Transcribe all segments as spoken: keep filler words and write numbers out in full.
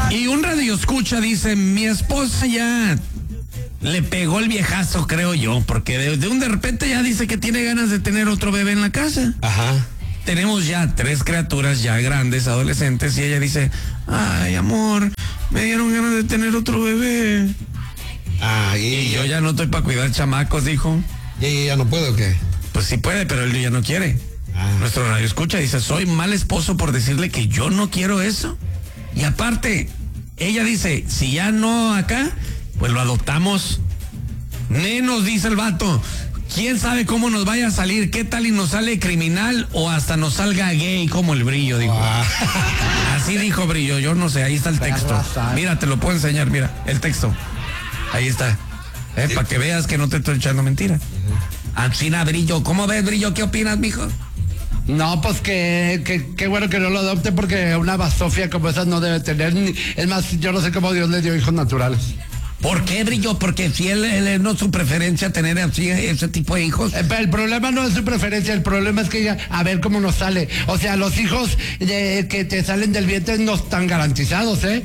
Y un radio escucha dice, mi esposa ya le pegó el viejazo, creo yo, porque de, de un de repente ya dice que tiene ganas de tener otro bebé en la casa. Ajá. Tenemos ya tres criaturas ya grandes, adolescentes, y ella dice, ay, amor, me dieron ganas de tener otro bebé. Ah, y, Y yo ya no estoy para cuidar chamacos, dijo. ¿Y ella ya no puede o qué? Pues sí puede, pero él ya no quiere. Ah. Nuestro radio escucha, dice, soy mal esposo por decirle que yo no quiero eso. Y aparte, ella dice, si ya no acá, pues lo adoptamos. Menos, dice el vato. ¿Quién sabe cómo nos vaya a salir? ¿Qué tal y nos sale criminal o hasta nos salga gay como el Brillo? Dijo. Ah. Así dijo Brillo, yo no sé, ahí está el texto. Mira, te lo puedo enseñar, mira, el texto. Ahí está. Eh, sí. Para que veas que no te estoy echando mentira. Uh-huh. Ancina, Brillo, ¿cómo ves, Brillo? ¿Qué opinas, mijo? No, pues que, que, que bueno que no lo adopte porque una basofia como esa no debe tener. Ni, es más, yo no sé cómo Dios le dio hijos naturales. ¿Por qué, Brillo? Porque si él, él no es su preferencia tener así ese tipo de hijos. Eh, pero el problema no es su preferencia, el problema es que ella, a ver cómo nos sale. O sea, los hijos de, que te salen del vientre no están garantizados, ¿eh?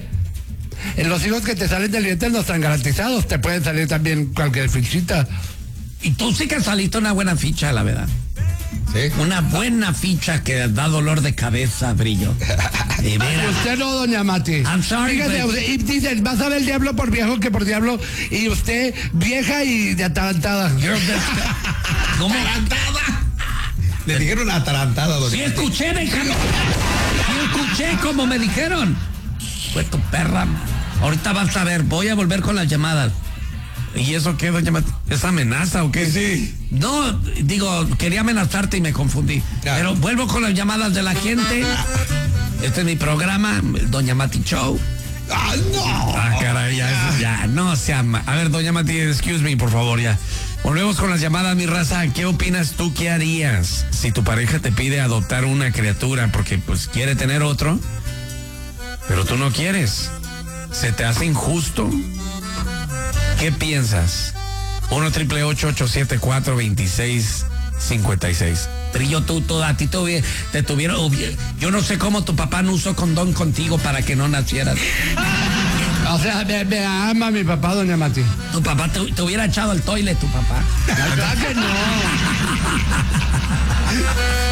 Los hijos que te salen del vientre no están garantizados, te pueden salir también cualquier fichita. Y tú sí que saliste una buena ficha, la verdad. ¿Sí? Una buena ficha que da dolor de cabeza, Brillo. De veras. Usted no, doña Mati. I'm sorry, Fíjate, but... y dicen, más sabe el diablo por viejo que por diablo, y usted vieja y de atarantada. ¿Cómo? ¡Atarantada! Le dijeron atarantada, doña Sí Mati. escuché, déjalo. Sí escuché como me dijeron. Fue tu perra. Ahorita vas a ver, voy a volver con las llamadas. ¿Y eso qué, doña Mati? ¿Es amenaza o qué? Sí. No, digo, quería amenazarte y me confundí. Claro. Pero vuelvo con las llamadas de la gente. Este es mi programa, Doña Mati Show. ¡Ah, no! Ah, caray, ya, ya, ya no se ama. A ver, doña Mati, excuse me, por favor, ya. Volvemos con las llamadas, mi raza. ¿Qué opinas tú? ¿Qué harías si tu pareja te pide adoptar una criatura porque pues quiere tener otro, pero tú no quieres? ¿Se te hace injusto? ¿Qué piensas? uno triple ocho ocho siete cuatro dos seis cinco seis. Trillo, tú, tú, a ti tuvi, te tuvieron. Yo no sé cómo tu papá no usó condón contigo para que no nacieras. O sea, me, me ama mi papá, doña Mati. Tu papá te, te hubiera echado al toilet, tu papá. La verdad que no.